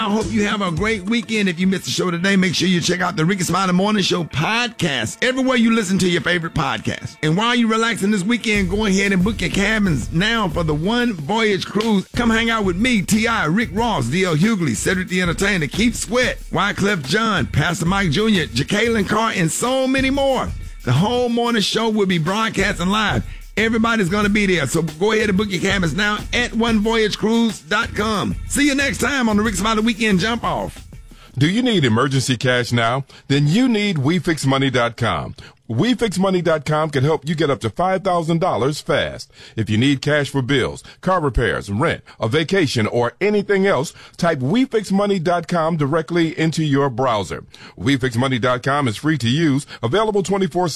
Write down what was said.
I hope you have a great weekend. If you missed the show today, make sure you check out the Ricky Smiley Morning Show podcast everywhere you listen to your favorite podcast. And while you're relaxing this weekend, go ahead and book your cabins now for the One Voyage Cruise. Come hang out with me, T.I., Rick Ross, D.L. Hughley, Cedric the Entertainer, Keith Sweat, Wyclef John, Pastor Mike Jr., Jacqueline Carr, and so many more. The whole morning show will be broadcasting live. Everybody's going to be there, so go ahead and book your cabins now at onevoyagecruise.com. See you next time on the Rick Smiley Weekend Jump Off. Do you need emergency cash now? Then you need WeFixMoney.com. WeFixMoney.com can help you get up to $5,000 fast. If you need cash for bills, car repairs, rent, a vacation, or anything else, type WeFixMoney.com directly into your browser. WeFixMoney.com is free to use, available 24/7.